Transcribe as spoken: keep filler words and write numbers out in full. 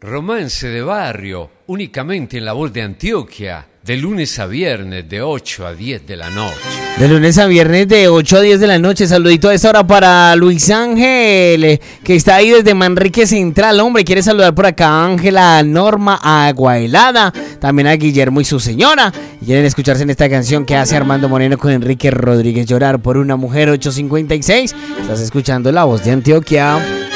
Romance de barrio, únicamente en La Voz de Antioquia, de lunes a viernes de ocho a diez de la noche. De lunes a viernes de ocho a diez de la noche. Saludito a esta hora para Luis Ángel, que está ahí desde Manrique Central. Hombre, quiere saludar por acá a Ángela, a Norma, a Aguahelada, también a Guillermo y su señora. Y quieren escucharse en esta canción que hace Armando Moreno con Enrique Rodríguez, Llorar por una mujer, ocho cincuenta y seis. Estás escuchando La Voz de Antioquia.